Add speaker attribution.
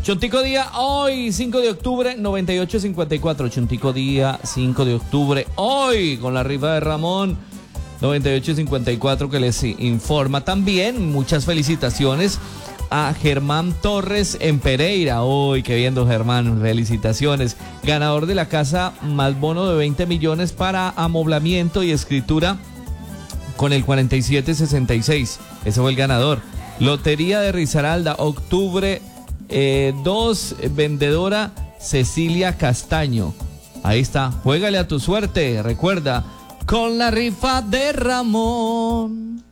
Speaker 1: Chontico Día, hoy, 5 de octubre, 9854. Chontico Día, 5 de octubre, hoy, con la rifa de Ramón, 9854, que les informa también. Muchas felicitaciones a Germán Torres en Pereira. Hoy, qué bien, don Germán, felicitaciones. Ganador de la casa más bono de 20 millones para amoblamiento y escritura con el 4766. Ese fue el ganador. Lotería de Risaralda, octubre 2, vendedora Cecilia Castaño. Ahí está, juégale a tu suerte. Recuerda, con la rifa de Ramón.